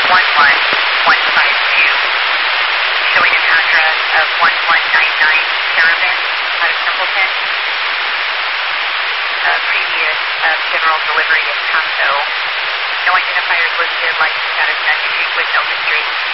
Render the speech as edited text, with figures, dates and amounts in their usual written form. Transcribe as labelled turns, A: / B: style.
A: 11152, showing an address of 1199 Caravan out of Templeton. Previous general delivery at Paso. No identifiers listed, license status none issued with no history.